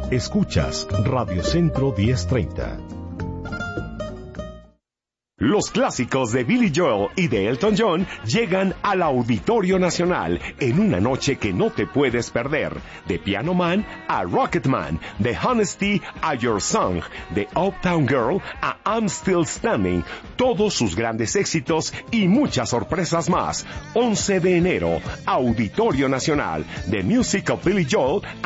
Escuchas Radio Centro 1030. Los clásicos de Billy Joel y de Elton John llegan al Auditorio Nacional en una noche que no te puedes perder. De Piano Man a Rocket Man, de Honesty a Your Song, de Uptown Girl a I'm Still Standing, todos sus grandes éxitos y muchas sorpresas más. 11 de enero, Auditorio Nacional, The Music of Billy Joel